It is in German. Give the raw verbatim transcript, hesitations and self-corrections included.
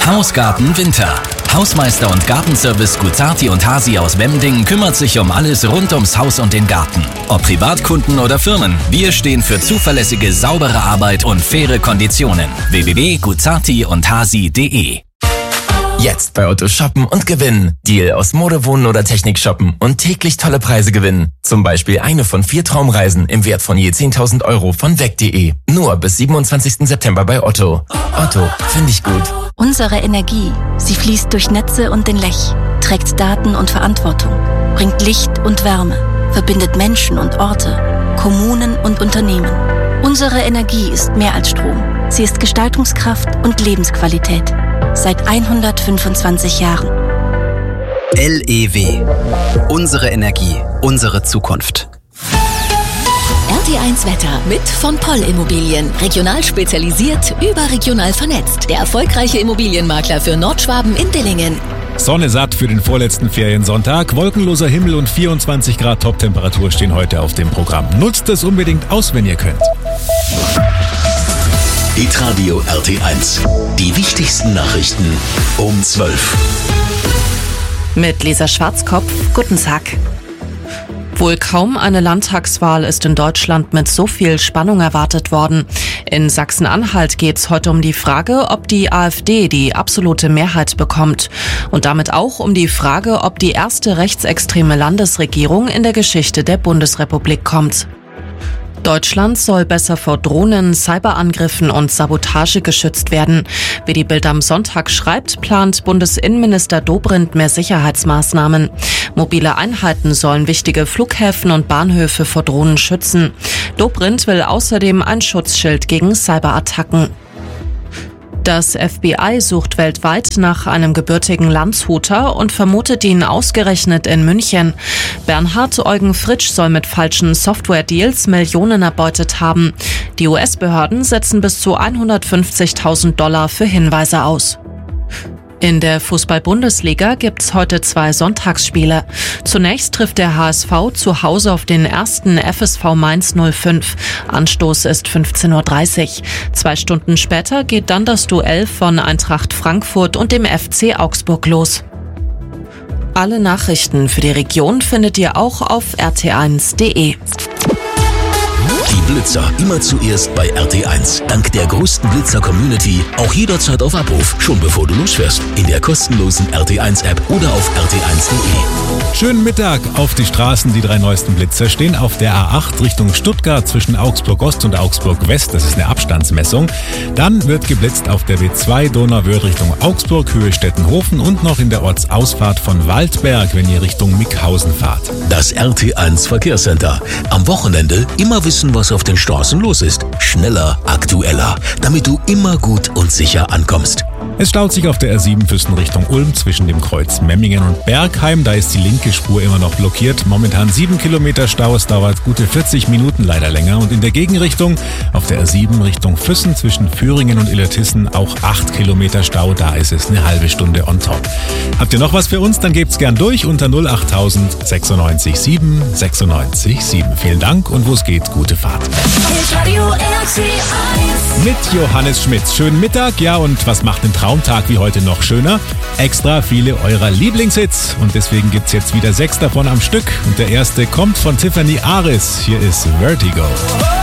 Haus, Garten, Winter. Hausmeister und Gartenservice Guzzarti und Hasi aus Wemding kümmert sich um alles rund ums Haus und den Garten. Ob Privatkunden oder Firmen, wir stehen für zuverlässige, saubere Arbeit und faire Konditionen. w w w punkt guzzarti und hasi punkt de. Jetzt bei Otto shoppen und gewinnen. Deal aus Mode, Wohnen oder Technik shoppen und täglich tolle Preise gewinnen. Zum Beispiel eine von vier Traumreisen im Wert von je zehntausend Euro von weg punkt de. Nur bis siebenundzwanzigsten September bei Otto. Otto, finde ich gut. Unsere Energie, sie fließt durch Netze und den Lech, trägt Daten und Verantwortung, bringt Licht und Wärme, verbindet Menschen und Orte, Kommunen und Unternehmen. Unsere Energie ist mehr als Strom. Sie ist Gestaltungskraft und Lebensqualität. Seit hundertfünfundzwanzig Jahren. L E W. Unsere Energie, unsere Zukunft. R T eins Wetter mit von Poll Immobilien. Regional spezialisiert, überregional vernetzt. Der erfolgreiche Immobilienmakler für Nordschwaben in Dillingen. Sonne satt für den vorletzten Feriensonntag. Wolkenloser Himmel und vierundzwanzig Grad Toptemperatur stehen heute auf dem Programm. Nutzt es unbedingt aus, wenn ihr könnt. Hitradio R T eins. Die wichtigsten Nachrichten um zwölf. Mit Lisa Schwarzkopf, guten Tag. Wohl kaum eine Landtagswahl ist in Deutschland mit so viel Spannung erwartet worden. In Sachsen-Anhalt geht es heute um die Frage, ob die AfD die absolute Mehrheit bekommt. Und damit auch um die Frage, ob die erste rechtsextreme Landesregierung in der Geschichte der Bundesrepublik kommt. Deutschland soll besser vor Drohnen, Cyberangriffen und Sabotage geschützt werden. Wie die Bild am Sonntag schreibt, plant Bundesinnenminister Dobrindt mehr Sicherheitsmaßnahmen. Mobile Einheiten sollen wichtige Flughäfen und Bahnhöfe vor Drohnen schützen. Dobrindt will außerdem ein Schutzschild gegen Cyberattacken. Das F B I sucht weltweit nach einem gebürtigen Landshuter und vermutet ihn ausgerechnet in München. Bernhard Eugen Fritsch soll mit falschen Software-Deals Millionen erbeutet haben. Die U S-Behörden setzen bis zu hundertfünfzigtausend Dollar für Hinweise aus. In der Fußball-Bundesliga gibt's heute zwei Sonntagsspiele. Zunächst trifft der H S V zu Hause auf den ersten F S V Mainz null fünf. Anstoß ist fünfzehn Uhr dreißig. Zwei Stunden später geht dann das Duell von Eintracht Frankfurt und dem F C Augsburg los. Alle Nachrichten für die Region findet ihr auch auf r t eins punkt de. Die Blitzer immer zuerst bei R T eins. Dank der größten Blitzer-Community auch jederzeit auf Abruf, schon bevor du losfährst. In der kostenlosen R T eins App oder auf r t eins punkt de. Schönen Mittag auf die Straßen. Die drei neuesten Blitzer stehen auf der A acht Richtung Stuttgart zwischen Augsburg Ost und Augsburg West. Das ist eine Abstandsmessung. Dann wird geblitzt auf der B zwei Donauwörth Richtung Augsburg, Höhe Stettenhofen und noch in der Ortsausfahrt von Waldberg, wenn ihr Richtung Mickhausen fahrt. Das R T eins Verkehrscenter. Am Wochenende immer wissen, was auf den Straßen los ist. Schneller, aktueller, damit du immer gut und sicher ankommst. Es staut sich auf der R sieben Füssen Richtung Ulm zwischen dem Kreuz Memmingen und Bergheim. Da ist die linke Spur immer noch blockiert. Momentan sieben Kilometer Stau. Es dauert gute vierzig Minuten, leider länger. Und in der Gegenrichtung auf der R sieben Richtung Füssen zwischen Führingen und Illertissen auch acht Kilometer Stau. Da ist es eine halbe Stunde on top. Habt ihr noch was für uns? Dann gebt's gern durch unter null acht null null sechs sieben sechs neun sechs sieben. Vielen Dank und wo es geht, gute Fahrt. Mit Johannes Schmitz. Schönen Mittag, ja, und was macht den Traumtag wie heute noch schöner? Extra viele eurer Lieblingshits und deswegen gibt's jetzt wieder sechs davon am Stück und der erste kommt von Tiffany Aris. Hier ist Vertigo.